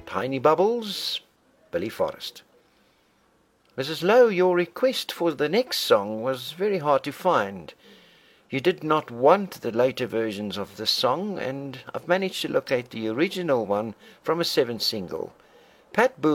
Tiny Bubbles, Billy Forrest. Mrs. Lowe, your request for the next song was very hard to find. You did not want the later versions of this song, and I've managed to locate the original one from a 7 single. Pat Boone